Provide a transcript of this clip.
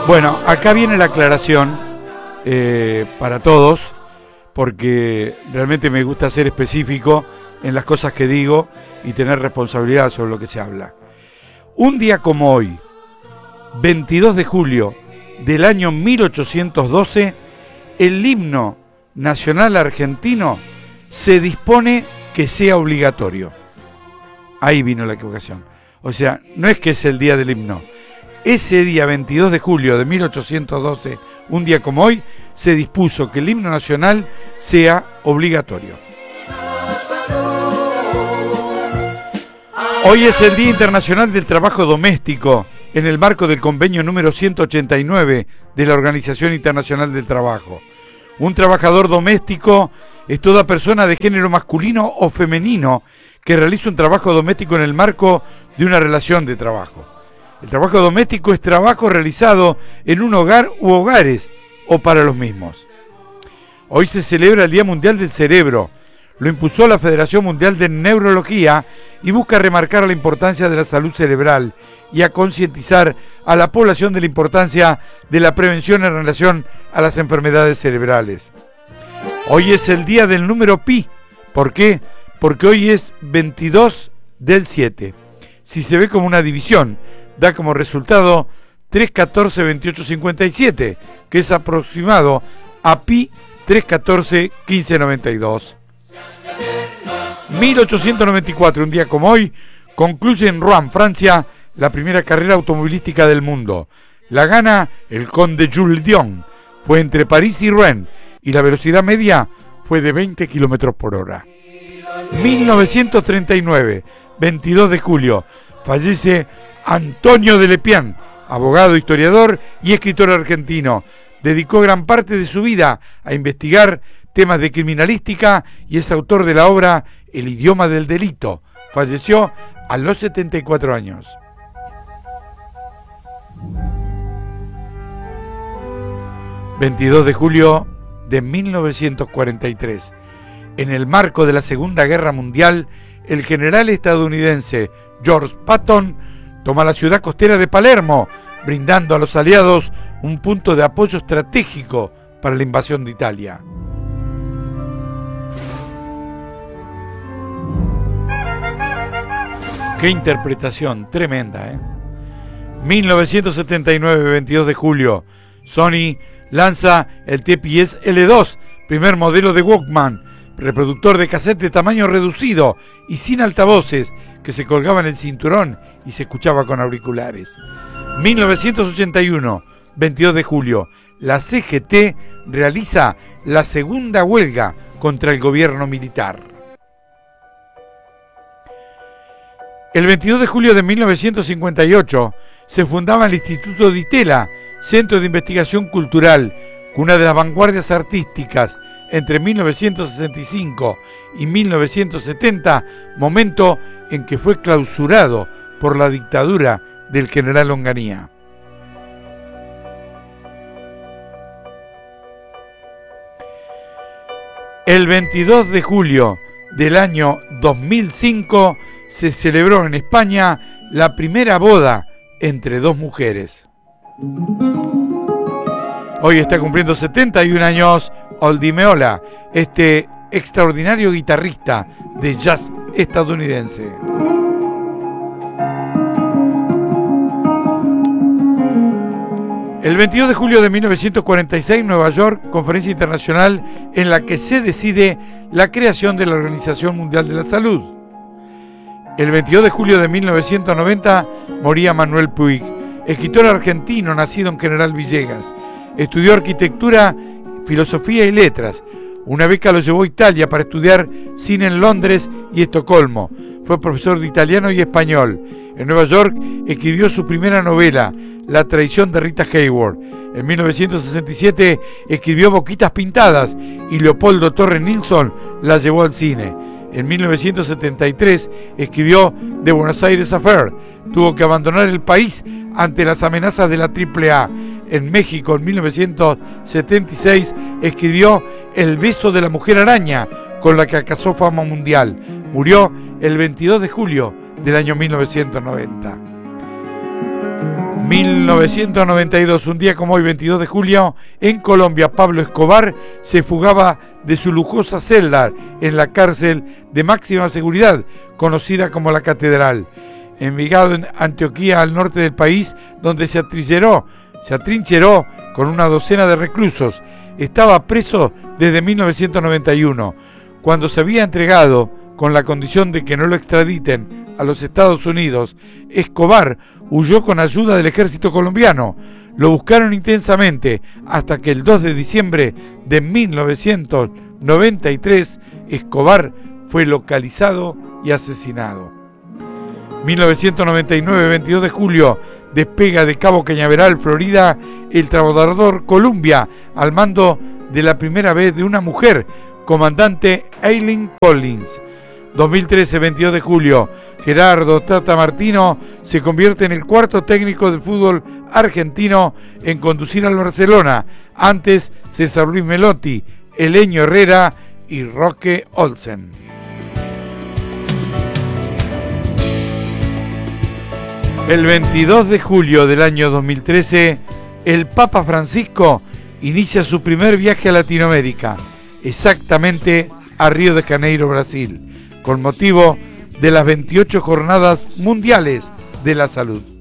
Bueno, acá viene la aclaración para todos, porque realmente me gusta ser específico en las cosas que digo y tener responsabilidad sobre lo que se habla. Un día como hoy, 22 de julio del año 1812, el himno nacional argentino se dispone que sea obligatorio. Ahí vino la equivocación. O sea, no es que es el día del himno. Ese día, 22 de julio de 1812, un día como hoy, se dispuso que el himno nacional sea obligatorio. Hoy es el Día Internacional del Trabajo Doméstico, en el marco del convenio número 189 de la Organización Internacional del Trabajo. Un trabajador doméstico es toda persona de género masculino o femenino que realiza un trabajo doméstico en el marco de una relación de trabajo. El trabajo doméstico es trabajo realizado en un hogar u hogares o para los mismos. Hoy se celebra el Día Mundial del Cerebro. Lo impulsó la Federación Mundial de Neurología y busca remarcar la importancia de la salud cerebral y a concientizar a la población de la importancia de la prevención en relación a las enfermedades cerebrales. Hoy es el día del número pi. ¿Por qué? Porque hoy es 22 del 7. Si se ve como una división, da como resultado 3, 14, 28, 57, que es aproximado a pi 3, 14, 15, 92. 1894, un día como hoy, concluye en Rouen, Francia, la primera carrera automovilística del mundo. La gana el Conde Jules Dion. Fue entre París y Rouen y la velocidad media fue de 20 km por hora. 1939, 22 de julio, fallece Antonio de Lepian, abogado, historiador y escritor argentino. Dedicó gran parte de su vida a investigar temas de criminalística y es autor de la obra El idioma del delito. Falleció a los 74 años. ...22 de julio de 1943... en el marco de la Segunda Guerra Mundial, el general estadounidense George Patton toma la ciudad costera de Palermo, brindando a los aliados un punto de apoyo estratégico para la invasión de Italia. Qué interpretación tremenda, ¿eh? 1979, 22 de julio, Sony lanza el TPS L2, primer modelo de Walkman, reproductor de cassette de tamaño reducido y sin altavoces, que se colgaba en el cinturón y se escuchaba con auriculares. 1981, 22 de julio, la CGT realiza la segunda huelga contra el gobierno militar. El 22 de julio de 1958 se fundaba el Instituto Di Tella, Centro de Investigación Cultural, una de las vanguardias artísticas entre 1965 y 1970, momento en que fue clausurado por la dictadura del general Onganía. El 22 de julio del año 2005 se celebró en España la primera boda entre dos mujeres. Hoy está cumpliendo 71 años Oldie Meola, este extraordinario guitarrista de jazz estadounidense. El 22 de julio de 1946, Nueva York, conferencia internacional en la que se decide la creación de la Organización Mundial de la Salud. El 22 de julio de 1990 moría Manuel Puig, escritor argentino nacido en General Villegas. Estudió arquitectura, filosofía y letras. Una beca lo llevó a Italia para estudiar cine en Londres y Estocolmo. Fue profesor de italiano y español. En Nueva York escribió su primera novela, La traición de Rita Hayworth. En 1967 escribió Boquitas Pintadas y Leopoldo Torres Nilsson la llevó al cine. En 1973 escribió The Buenos Aires Affair. Tuvo que abandonar el país ante las amenazas de la AAA. En México, en 1976, escribió El beso de la mujer araña, con la que alcanzó fama mundial. Murió el 22 de julio del año 1990. 1992, un día como hoy, 22 de julio, en Colombia, Pablo Escobar se fugaba de su lujosa celda en la cárcel de máxima seguridad, conocida como la Catedral. Envigado en Antioquía, al norte del país, donde se atrincheró con una docena de reclusos. Estaba preso desde 1991, cuando se había entregado con la condición de que no lo extraditen a los Estados Unidos. Escobar huyó con ayuda del ejército colombiano. Lo buscaron intensamente hasta que el 2 de diciembre de 1993 Escobar fue localizado y asesinado. 1999, 22 de julio, despega de Cabo Cañaveral, Florida, el transbordador Columbia, al mando de la primera vez de una mujer, comandante Eileen Collins. 2013, 22 de julio, Gerardo Tata Martino se convierte en el cuarto técnico del fútbol argentino en conducir al Barcelona. Antes, César Luis Melotti, Eleño Herrera y Roque Olsen. El 22 de julio del año 2013, el Papa Francisco inicia su primer viaje a Latinoamérica, exactamente a Río de Janeiro, Brasil, con motivo de las 28 Jornadas Mundiales de la Salud.